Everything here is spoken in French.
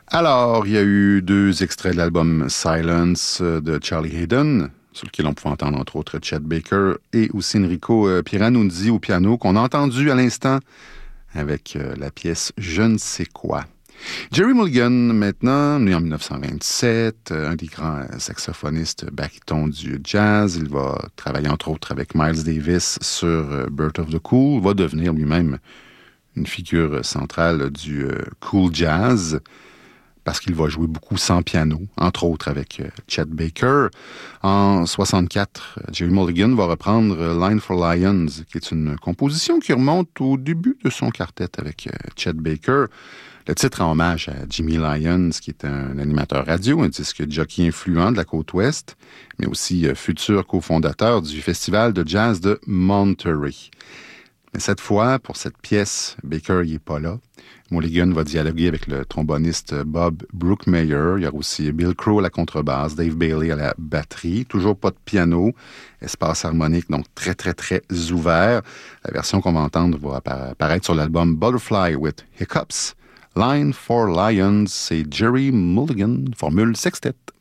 Alors, il y a eu 2 extraits de l'album Silence de Charlie Haydon, sur lequel on pouvait entendre entre autres Chet Baker et aussi Enrico Pieranunzi au piano, qu'on a entendu à l'instant avec la pièce Je ne sais quoi. Jerry Mulligan, maintenant, né en 1927, un des grands saxophonistes barytons du jazz. Il va travailler entre autres avec Miles Davis sur Birth of the Cool, va devenir lui-même une figure centrale du cool jazz, parce qu'il va jouer beaucoup sans piano, entre autres avec Chet Baker. En 64, Jerry Mulligan va reprendre Line for Lions, qui est une composition qui remonte au début de son quartet avec Chet Baker. Le titre en hommage à Jimmy Lyons, qui est un animateur radio, un disque jockey influent de la côte ouest, mais aussi futur cofondateur du festival de jazz de Monterey. Mais cette fois, pour cette pièce, Baker n'est pas là. Mulligan va dialoguer avec le tromboniste Bob Brookmeyer. Il y a aussi Bill Crow à la contrebasse, Dave Bailey à la batterie. Toujours pas de piano, espace harmonique, donc très, très, très ouvert. La version qu'on va entendre va apparaître sur l'album Butterfly with Hiccups. Line for Lions, c'est Jerry Mulligan, formule sextet.